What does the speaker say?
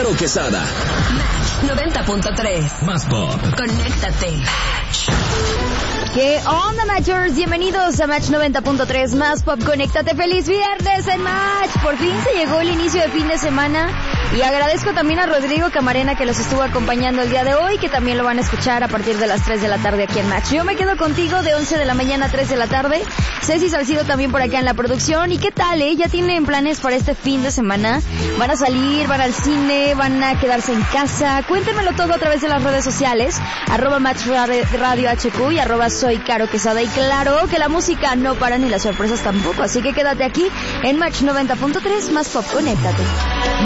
Caro Quesada. Match 90.3. Más pop. Conéctate. ¿Qué onda, Matchers? Bienvenidos a Match 90.3 Más Pop. Conéctate. ¡Feliz viernes en Match! Por fin se llegó el inicio de fin de semana. Y agradezco también a Rodrigo Camarena, que los estuvo acompañando el día de hoy, que también lo van a escuchar a partir de las 3 de la tarde aquí en Match. Yo me quedo contigo de 11 de la mañana a 3 de la tarde. Ceci Salcido también por acá en la producción. ¿Y qué tal, ¿Ya tienen planes para este fin de semana? ¿Van a salir? ¿Van al cine? ¿Van a quedarse en casa? Cuéntenmelo todo a través de las redes sociales. @Match Radio HQ y @Soy Caro Quesada. Y claro que la música no para ni las sorpresas tampoco. Así que quédate aquí en Match 90.3 Más Pop. Conéctate.